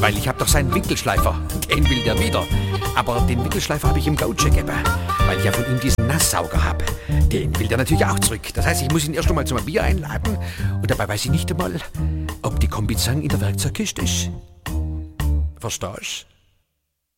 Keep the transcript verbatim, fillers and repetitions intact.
weil ich habe doch seinen Winkelschleifer. Den will der wieder. Aber den Winkelschleifer habe ich im Gaucho gegeben, weil ich ja von ihm diesen Nasssauger habe. Den will der natürlich auch zurück. Das heißt, ich muss ihn erst einmal zum Bier einladen und dabei weiß ich nicht einmal, ob die Kombizang in der Werkzeugkiste ist. Verstehst du?